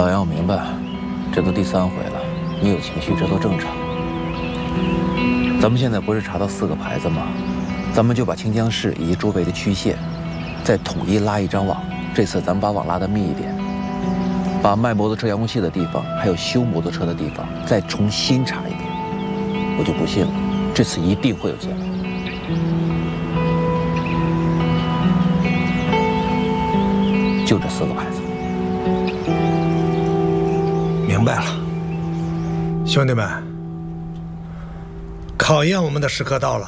老杨，我明白，这都第3回了，你有情绪，这都正常。咱们现在不是查到4个牌子吗？咱们就把清江市以及周围的区县，再统一拉一张网。这次咱们把网拉得密一点，把卖摩托车遥控器的地方，还有修摩托车的地方，再重新查一遍。我就不信了，这次一定会有结果。就这4个牌子。 明白了，兄弟们，考验我们的时刻到了。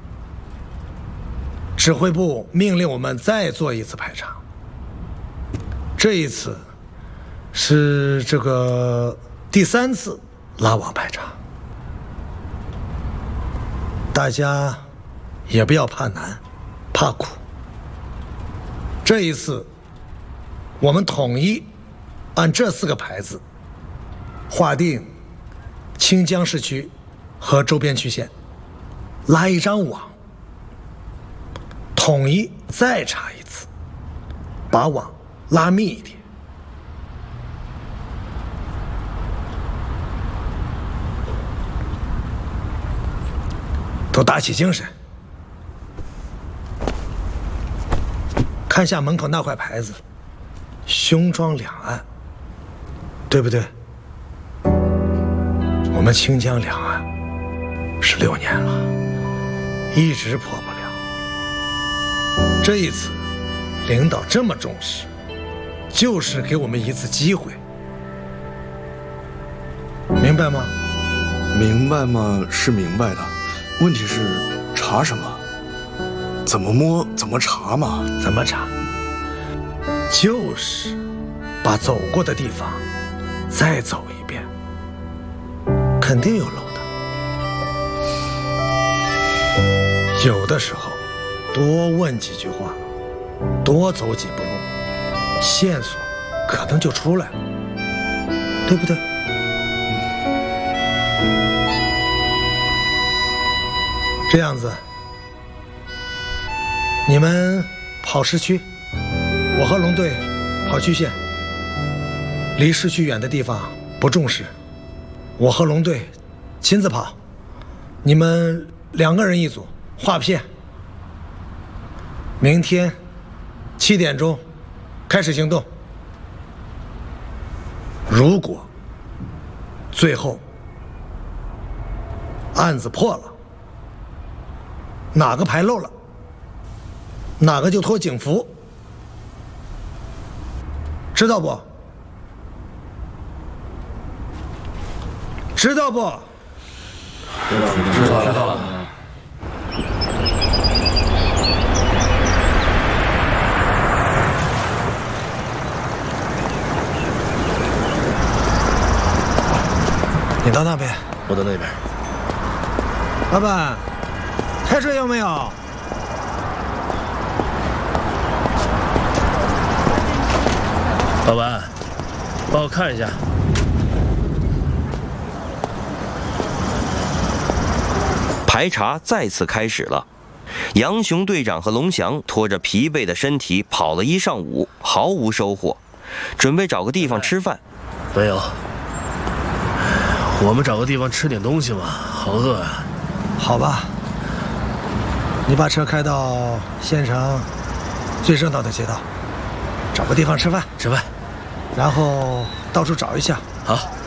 指挥部命令我们再做一次排查，这一次是这个第3次拉网排查，大家也不要怕难怕苦。这一次我们统一按这4个牌子划定清江市区和周边区县，拉一张网，统一再查一次，把网拉密一点。都打起精神，看下门口那块牌子，兄庄两岸，对不对？我们清江两岸16年了，一直破不了。这一次领导这么重视，就是给我们一次机会，明白吗？ 明白吗？是明白的，问题是查什么？怎么摸？怎么查嘛？ 怎么查？就是把走过的地方再走一遍，肯定有漏的。有的时候多问几句话，多走几步路，线索可能就出来了，对不对？这样子，你们跑市区，我和龙队跑区县。离市区远的地方不重视，我和龙队亲自跑，你们2个人一组，划片。明天7点钟开始行动。如果最后案子破了，哪个牌漏了，哪个就脱警服，知道不？知道不？ 知道了。 你到那边， 我到那边。 老板，开水有没有？ 老板，帮我看一下。 排查再次开始了，杨雄队长和龙翔拖着疲惫的身体跑了1上午，毫无收获，准备找个地方吃饭。 没有，我们找个地方吃点东西嘛，好饿啊。 好吧，你把车开到县城最热闹的街道，找个地方吃饭， 吃饭， 然后到处找一下。 好。